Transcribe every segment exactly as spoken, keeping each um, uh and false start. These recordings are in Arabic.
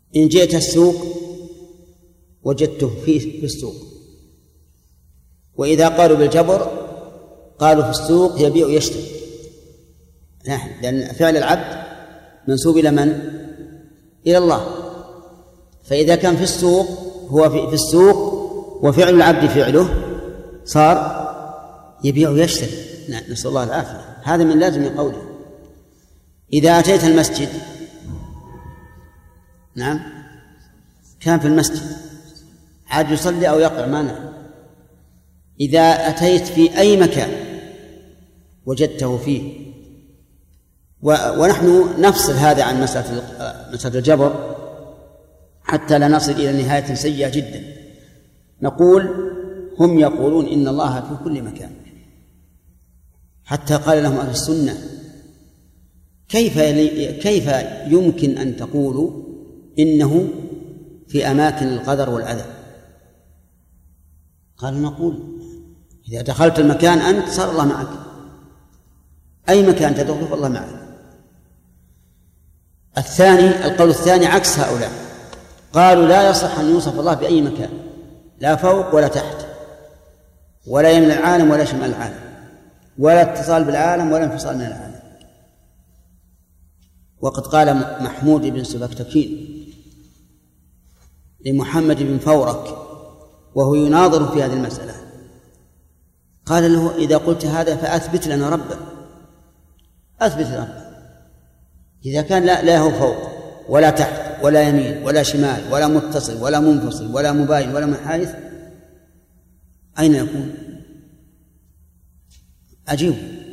إن جئت السوق وجدته في السوق. وإذا قالوا بالجبر قالوا في السوق يبيع ويشتري، لأن فعل العبد منسوب إلى من؟ إلى الله. فإذا كان في السوق هو في السوق وفعل العبد فعله صار يبيع ويشتري، نسأل الله العافية. هذا من لازم قوله. إذا أتيت المسجد، نعم كان في المسجد عاد يصلي أو يقرأ مانع. إذا أتيت في أي مكان وجدته فيه، ونحن نفصل هذا عن مسألة مسألة الجبر حتى لا نصل إلى نهاية سيئة جدا. نقول هم يقولون إن الله في كل مكان، حتى قال لهم أهل السنة كيف كيف يمكن أن تقولوا إنه في أماكن القدر والعذاب؟ قالوا نقول إذا دخلت المكان أنت صار الله معك، أي مكان تدخل فالله معك. الثاني القول الثاني عكس هؤلاء، قالوا لا يصح أن يوصف الله بأي مكان، لا فوق ولا تحت، ولا يمن العالم ولا شمال العالم، ولا اتصال بالعالم ولا انفصال من العالم. وقد قال محمود بن سبكتكين لمحمد بن فورك وهو يناظر في هذه المسألة، قال له إذا قلت هذا فأثبت لنا ربا، أثبت ربا. إذا كان لا, لا هو فوق ولا تحت ولا يمين ولا شمال ولا متصل ولا منفصل ولا مباين ولا منحايث، أين يكون؟ أجيب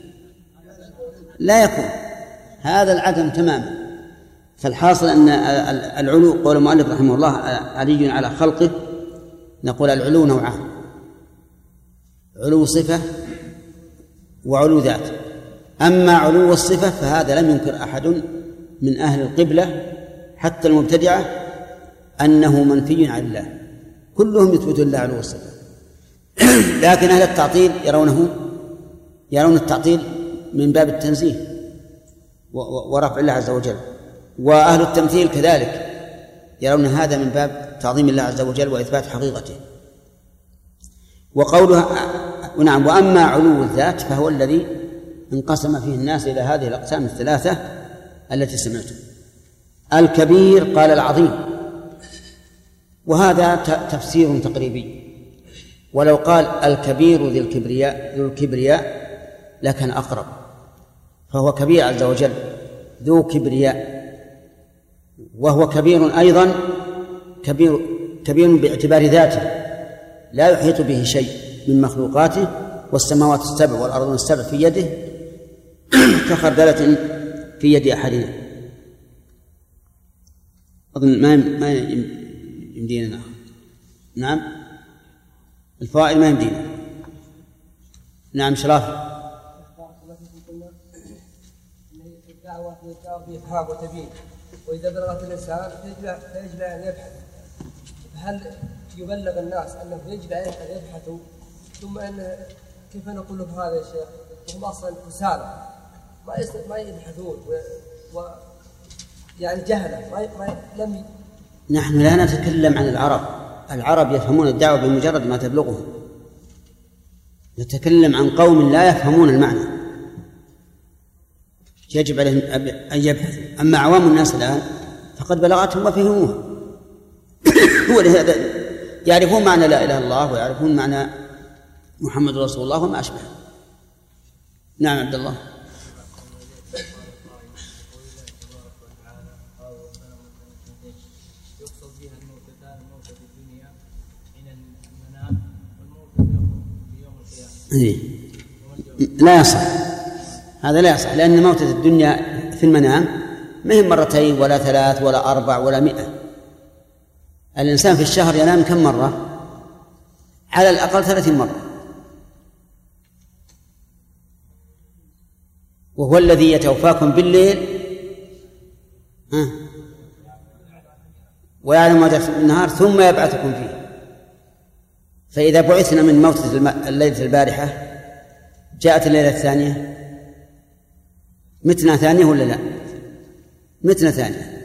لا يكون. هذا العدم تماما. فالحاصل أن العلو قول المؤلف رحمه الله علي على خلقه، نقول العلو نوعان: علو صفة وعلو ذات. أما علو الصفة فهذا لم ينكر أحد من أهل القبلة حتى المبتدعة أنه منفي عن الله، كلهم يثبتون الله علو الصفة. لكن أهل التعطيل يرونه يرون التعطيل من باب التنزيه ورفع الله عز وجل، وأهل التمثيل كذلك يرون هذا من باب تعظيم الله عز وجل وإثبات حقيقته. وقولها نعم. وأما علو الذات فهو الذي انقسم فيه الناس إلى هذه الأقسام الثلاثة التي سمعتم. الكبير قال العظيم، وهذا تفسير تقريبي، ولو قال الكبير ذي الكبرياء ذو الكبرياء لكن أقرب، فهو كبير عز وجل ذو كبرياء، وهو كبير أيضا كبير كبير باعتبار ذاته لا يحيط به شيء من مخلوقاته، والسماوات السبع والأرض السبع في يده كخردلة في يد أحدنا. أظن ما ما يمدينا. نعم الفوائد ما يمدينا. نعم شرافة. الدعوة بإفهام وتبيين، وإذا بلغت الإنسان فيجب أن يبحث. هل يبلغ الناس أنه يجب أن يبحثوا؟ ثم أن كيف نقول بهذا يا شيخ؟ هم أصلا كسالى ما يبحثون و... و... يعني جهلة ما, ما لم. نحن لا نتكلم عن العرب، العرب يفهمون الدعوة بمجرد ما تبلغهم. نتكلم عن قوم لا يفهمون المعنى، يجب عليهم أن يبحثوا. أما عوام الناس الآن فقد بلغتهم وفهموها ولهذا يعرفون معنى لا إله إلا الله ويعرفون معنى محمد رسول الله وما أشبه. نعم عبد الله. لا يصح، هذا لا يصح، لأن موتة الدنيا في المنام ما هي مرتين ولا ثلاث ولا أربع ولا مئة. الإنسان في الشهر ينام كم مرة؟ على الأقل ثلاثين مرة، وهو الذي يتوفاكم بالليل ويعلم ما جرى بالنهار ثم يبعثكم فيه. فإذا بعثنا من موتة الليلة البارحة جاءت الليلة الثانية متنا ثانية ولا لا؟ متنا ثانية.